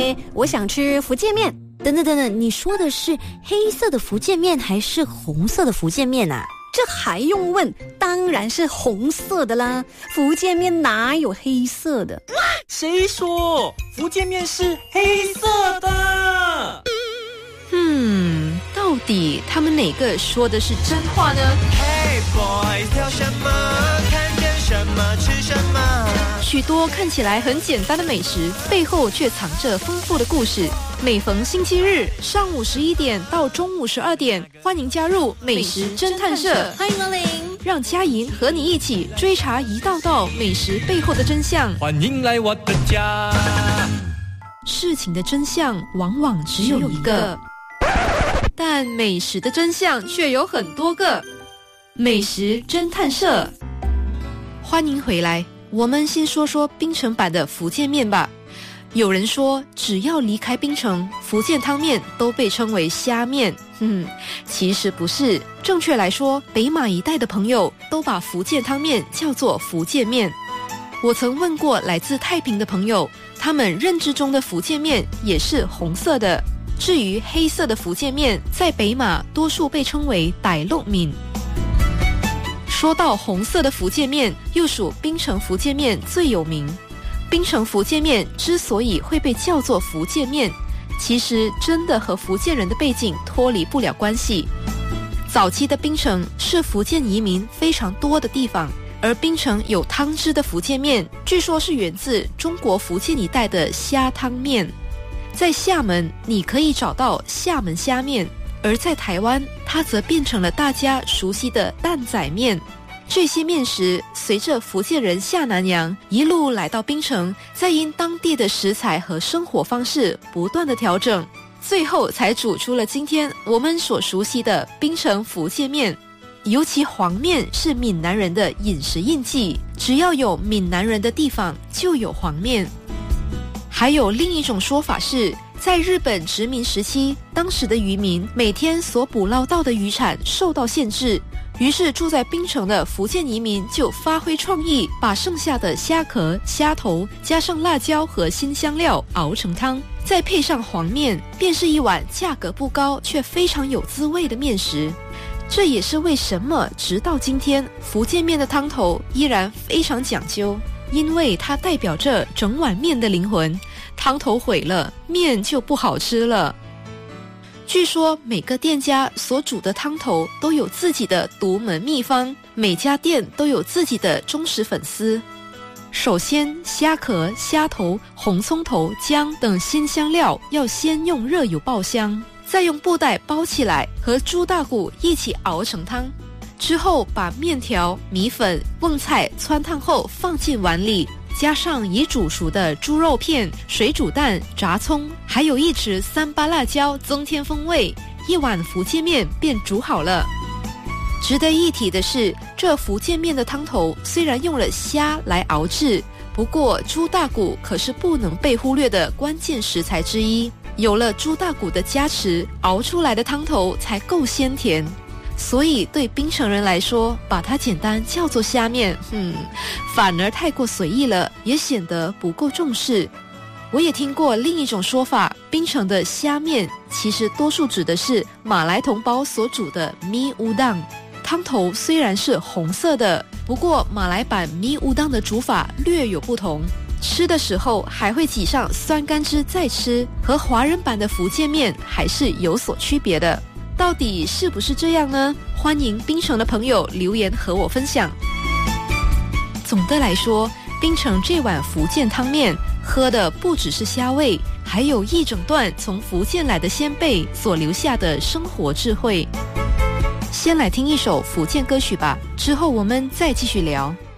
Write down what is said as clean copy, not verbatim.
姐，我想吃福建面。等等等等，你说的是黑色的福建面还是红色的福建面啊？ 这还用问？当然是红色的啦，福建面哪有黑色的？ 谁说福建面是黑色的？ 到底他们哪个说的是真话呢？ Hey boys， 挑什么？看见什么吃什么？ 许多看起来很简单的美食，背后却藏着丰富的故事。每逢星期日上午11点到中午12点，欢迎加入美食侦探社， 欢迎光临， 让佳莹和你一起追查一道道美食背后的真相。 欢迎来我的家。 事情的真相往往只有一个，但美食的真相却有很多个。美食侦探社，欢迎回来。我们先说说槟城版的福建面吧。有人说，只要离开槟城，福建汤面都被称为虾面。其实不是，正确来说，北马一带的朋友都把福建汤面叫做福建面。我曾问过来自太平的朋友，他们认知中的福建面也是红色的。至于黑色的福建面，在北马多数被称为傣肉面。说到红色的福建面，又属槟城福建面最有名。槟城福建面之所以会被叫做福建面，其实真的和福建人的背景脱离不了关系。早期的槟城是福建移民非常多的地方，而槟城有汤汁的福建面，据说是源自中国福建一带的虾汤面。在厦门，你可以找到厦门虾面，而在台湾，它则变成了大家熟悉的担仔面。这些面食随着福建人下南洋一路来到槟城，再因当地的食材和生活方式不断的调整，最后才煮出了今天我们所熟悉的槟城福建面。尤其黄面是闽南人的饮食印记，只要有闽南人的地方就有黄面。还有另一种说法是，在日本殖民时期，当时的渔民每天所捕捞到的渔产受到限制，于是住在槟城的福建移民就发挥创意，把剩下的虾壳、虾头加上辣椒和新香料熬成汤，再配上黄面，便是一碗价格不高却非常有滋味的面食。这也是为什么直到今天，福建面的汤头依然非常讲究，因为它代表着整碗面的灵魂。汤头毁了，面就不好吃了。据说每个店家所煮的汤头都有自己的独门秘方，每家店都有自己的忠实粉丝。首先，虾壳、虾头、红葱头、姜等新香料要先用热油爆香，再用布袋包起来，和猪大骨一起熬成汤。之后把面条、米粉、瓮菜汆烫后放进碗里，加上已煮熟的猪肉片、水煮蛋、炸葱，还有一匙三八辣椒增添风味，一碗福建面便煮好了。值得一提的是，这福建面的汤头虽然用了虾来熬制，不过猪大骨可是不能被忽略的关键食材之一。有了猪大骨的加持，熬出来的汤头才够鲜甜。所以对槟城人来说，把它简单叫做虾面，反而太过随意了，也显得不够重视。我也听过另一种说法，槟城的虾面其实多数指的是马来同胞所煮的咪乌当。汤头虽然是红色的，不过马来版咪乌当的煮法略有不同，吃的时候还会挤上酸甘汁再吃，和华人版的福建面还是有所区别的。到底是不是这样呢？欢迎槟城的朋友留言和我分享。总的来说，槟城这碗福建汤面喝的不只是虾味，还有一整段从福建来的先辈所留下的生活智慧。先来听一首福建歌曲吧，之后我们再继续聊。